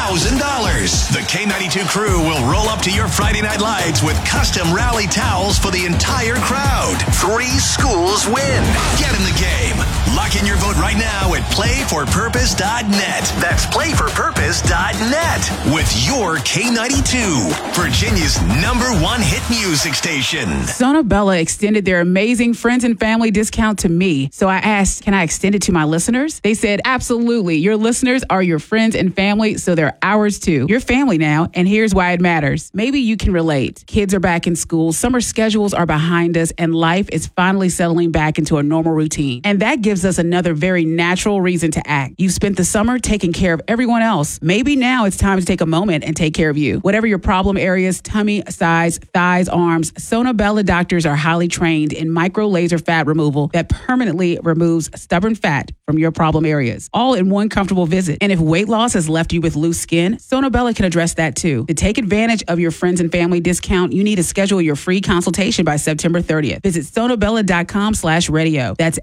The K92 crew will roll up to your Friday night lights with custom rally towels for the entire crowd. 3 schools win. Get in the game. Lock in your vote right now at playforpurpose.net. That's playforpurpose.net with your K92, Virginia's #1 hit music station. Sonobella extended their amazing friends and family discount to me. So I asked, can I extend it to my listeners? They said, absolutely. Your listeners are your friends and family, so they're ours too. You're family now, and here's why it matters. Maybe you can relate. Kids are back in school, summer schedules are behind us, and life is finally settling back into a normal routine. And that gives us another very natural reason to act. You've spent the summer taking care of everyone else. Maybe now it's time to take a moment and take care of you. Whatever your problem areas, tummy, size, thighs, arms, Sonobella doctors are highly trained in micro laser fat removal that permanently removes stubborn fat from your problem areas, all in one comfortable visit. And if weight loss has left you with loose skin, Sonobella can address that too. To take advantage of your friends and family discount, you need to schedule your free consultation by September 30th. Visit sonobella.com/radio. That's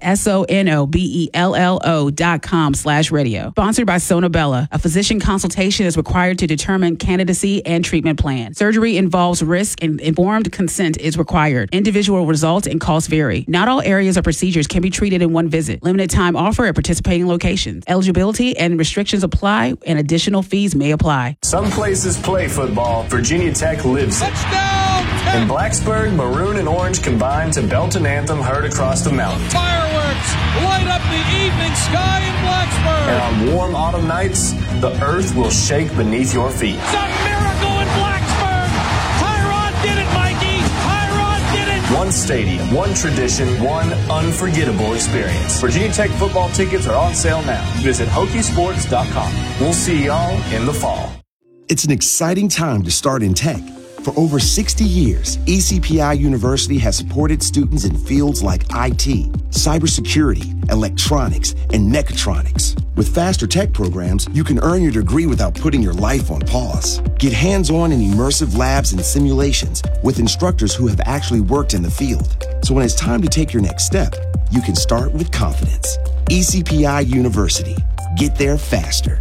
SONOBELLO.com/radio. Sponsored by Sonobella. A physician consultation is required to determine candidacy and treatment plan. Surgery involves risk and informed consent is required. Individual results and costs vary. Not all areas or procedures can be treated in one visit. Limited time offer at participating locations. Eligibility and restrictions apply, and additional fees may apply. Some places play football. Virginia Tech lives it. In Blacksburg, maroon and orange combine to belt an anthem heard across the mountain. Fireworks light up the evening sky in Blacksburg. And on warm autumn nights, the earth will shake beneath your feet. It's a miracle in Blacksburg. Tyrod did it, Mikey. Tyrod did it. One stadium, one tradition, one unforgettable experience. Virginia Tech football tickets are on sale now. Visit Hokiesports.com. We'll see y'all in the fall. It's an exciting time to start in tech. For over 60 years, ECPI University has supported students in fields like IT, cybersecurity, electronics, and mechatronics. With faster tech programs, you can earn your degree without putting your life on pause. Get hands-on in immersive labs and simulations with instructors who have actually worked in the field. So when it's time to take your next step, you can start with confidence. ECPI University. Get there faster.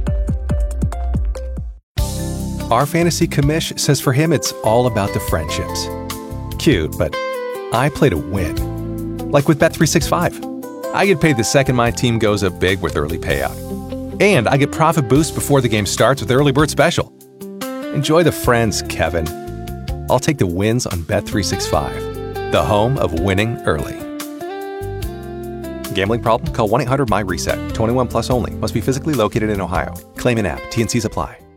Our fantasy commish says for him it's all about the friendships. Cute, but I play to win. Like with Bet365. I get paid the second my team goes up big with early payout. And I get profit boost before the game starts with Early Bird Special. Enjoy the friends, Kevin. I'll take the wins on Bet365, the home of winning early. Gambling problem? Call 1-800-MY-RESET. 21 plus only. Must be physically located in Ohio. Claim in app. T&Cs apply.